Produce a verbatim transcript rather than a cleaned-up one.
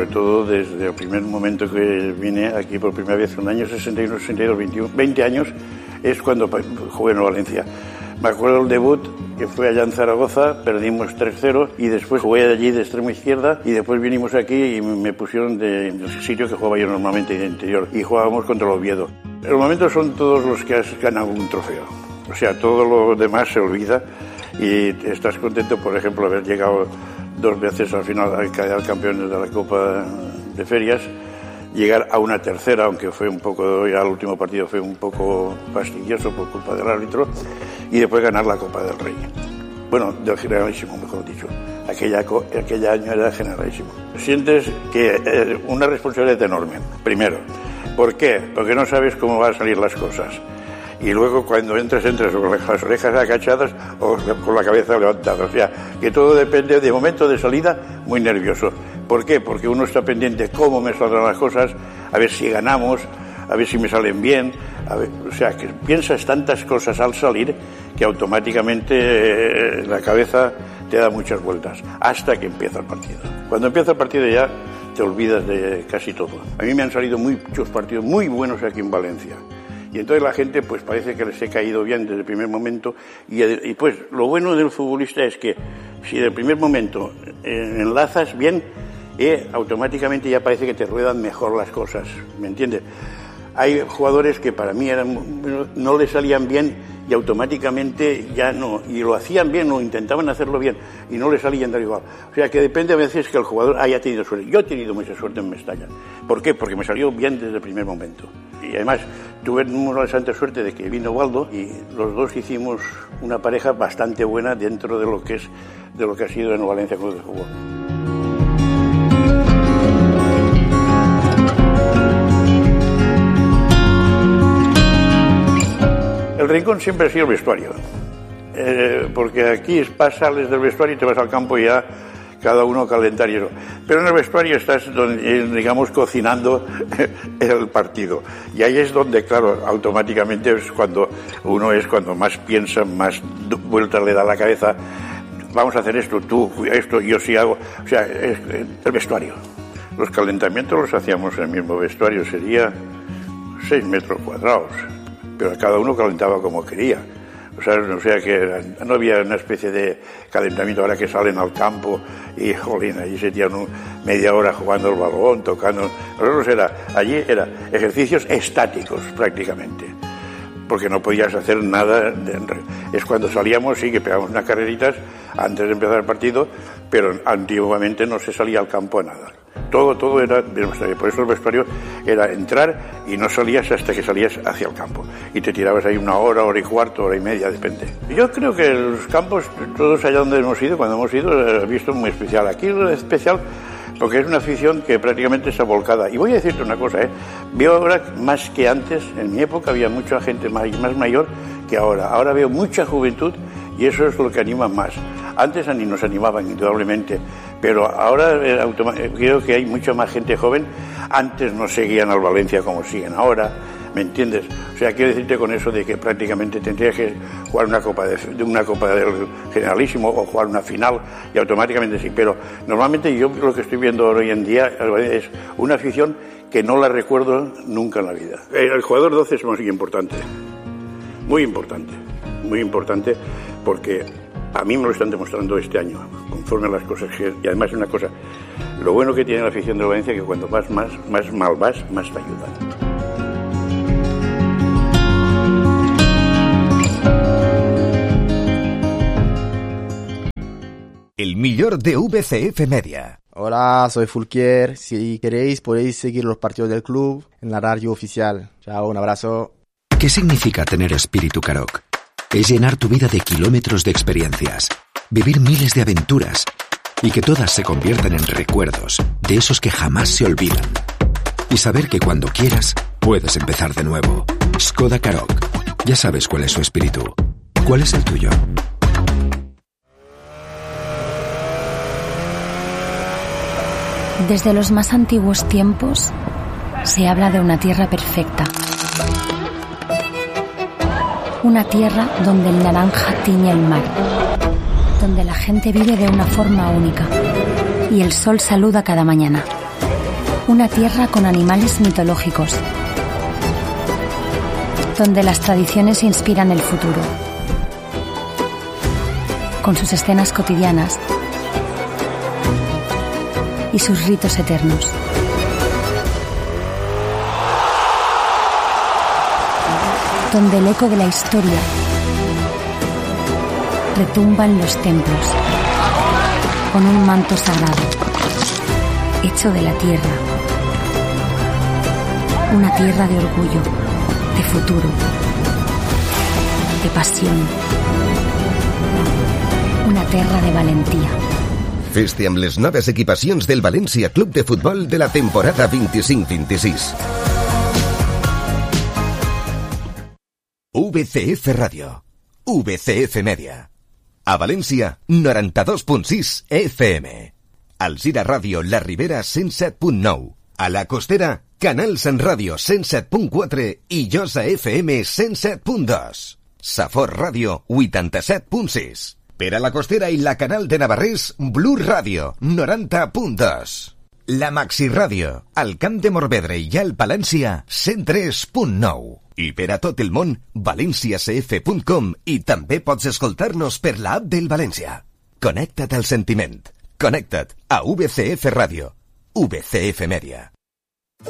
todo desde el primer momento que vine aquí por primera vez, en el año sesenta y uno, sesenta y dos, veintiuno, veinte años, es cuando jugué en Valencia. Me acuerdo del debut, que fue allá en Zaragoza, perdimos tres cero y después jugué allí de extremo izquierda y después vinimos aquí y me pusieron de, de ese sitio que jugaba yo normalmente de interior y jugábamos contra el Oviedo. Los momentos son todos los que has ganado un trofeo, o sea, todo lo demás se olvida y estás contento, por ejemplo, haber llegado dos veces al final al quedar campeones de la Copa de Ferias, llegar a una tercera, aunque fue un poco, ya el último partido fue un poco fastidioso por culpa del árbitro, y después ganar la Copa del Rey. Bueno, del Generalísimo, mejor dicho. Aquella, aquella año era Generalísimo. Sientes que eh, una responsabilidad enorme, primero. ¿Por qué? Porque no sabes cómo van a salir las cosas. Y luego cuando entras, entras con las orejas agachadas o con la cabeza levantada. O sea, que todo depende de momento de salida, muy nervioso. ¿Por qué? Porque uno está pendiente de cómo me saldrán las cosas, a ver si ganamos, a ver si me salen bien. A ver, o sea, que piensas tantas cosas al salir que automáticamente eh, la cabeza te da muchas vueltas hasta que empieza el partido. Cuando empieza el partido ya te olvidas de casi todo. A mí me han salido muchos partidos muy buenos aquí en Valencia. Y entonces la gente pues parece que les he caído bien desde el primer momento y, y pues lo bueno del futbolista es que si desde el primer momento eh, enlazas bien, eh, automáticamente ya parece que te ruedan mejor las cosas, ¿me entiendes? Hay jugadores que para mí eran, no les salían bien y automáticamente ya no, y lo hacían bien o intentaban hacerlo bien y no les salían de igual. O sea que depende a veces que el jugador haya tenido suerte. Yo he tenido mucha suerte en Mestalla. ¿Por qué? Porque me salió bien desde el primer momento. Y además tuve una santa suerte de que vino Waldo y los dos hicimos una pareja bastante buena dentro de lo que es de lo que ha sido en Valencia Club de Fútbol. El rincón siempre ha sido el vestuario, eh, porque aquí sales del vestuario y te vas al campo y ya cada uno a calentar y eso. Pero en el vestuario estás, donde, digamos, cocinando el partido. Y ahí es donde, claro, automáticamente es cuando uno es cuando más piensa, más vueltas le da la cabeza. Vamos a hacer esto, tú, esto, yo sí hago. O sea, es el vestuario. Los calentamientos los hacíamos en el mismo vestuario, sería seis metros cuadrados. Pero cada uno calentaba como quería. O sea, o sea que no había una especie de calentamiento ahora que salen al campo y, jolín, allí se tiran un, media hora jugando el balón, tocando. Nosotros era, allí era ejercicios estáticos prácticamente, porque no podías hacer nada. De, es cuando salíamos, sí que pegábamos unas carreritas antes de empezar el partido, pero antiguamente no se salía al campo a nada. Todo, todo era del vestuario. Por eso el vestuario era entrar y no salías hasta que salías hacia el campo. Y te tirabas ahí una hora, hora y cuarto, hora y media, depende. Yo creo que los campos, todos allá donde hemos ido, cuando hemos ido, he visto muy especial. Aquí es especial porque es una afición que prácticamente está volcada. Y voy a decirte una cosa, ¿eh? Veo ahora más que antes, en mi época había mucha gente más, más mayor que ahora. Ahora veo mucha juventud y eso es lo que anima más. Antes ni nos animaban, indudablemente, pero ahora creo que hay mucha más gente joven. Antes no seguían al Valencia como siguen ahora, ¿me entiendes? O sea, quiero decirte con eso de que prácticamente tendrías que jugar una copa de, de una copa del Generalísimo o jugar una final y automáticamente sí. Pero normalmente yo lo que estoy viendo hoy en día es una afición que no la recuerdo nunca en la vida. El jugador doce es muy importante, muy importante, muy importante porque a mí me lo están demostrando este año, conforme a las cosas que... Y además una cosa, lo bueno que tiene la afición de Valencia es que cuando vas más, más mal vas, más te ayudan. El millor de V C F Media. Hola, soy Fulquier. Si queréis podéis seguir los partidos del club en la radio oficial. Chao, un abrazo. ¿Qué significa tener espíritu Karoq? Es llenar tu vida de kilómetros de experiencias, vivir miles de aventuras y que todas se conviertan en recuerdos de esos que jamás se olvidan. Y saber que cuando quieras puedes empezar de nuevo. Skoda Karoq. Ya sabes cuál es su espíritu. ¿Cuál es el tuyo? Desde los más antiguos tiempos se habla de una tierra perfecta. Una tierra donde el naranja tiñe el mar, donde la gente vive de una forma única y el sol saluda cada mañana. Una tierra con animales mitológicos, donde las tradiciones inspiran el futuro, con sus escenas cotidianas y sus ritos eternos. Donde el eco de la historia retumba en los templos, con un manto sagrado, hecho de la tierra. Una tierra de orgullo, de futuro, de pasión. Una terra de valentia. Fes-te amb les noves equipacions del València Club de Futbol de la temporada vint-i-cinc vint-i-sis. V C F Ràdio, V C F Mèdia. A València, noranta-dos punt sis F M. Alzira Ràdio, La Ribera, cent set punt nou. A la Costera, Canal Sant Ràdio, cent set punt quatre i Josa F M, cent set punt dos. Safor Ràdio, vuitanta-set punt sis. Per a la Costera i la Canal de Navarrés, Blue Ràdio, noranta punt dos. La Maxi Ràdio, al Camp de Morvedre i al Palància, cent tres punt nou. I per a tot el món, valencia c f punt com i també pots escoltar-nos per l'app del València. Connecta't al sentiment. Connecta't a V C F Ràdio, V C F Mèdia.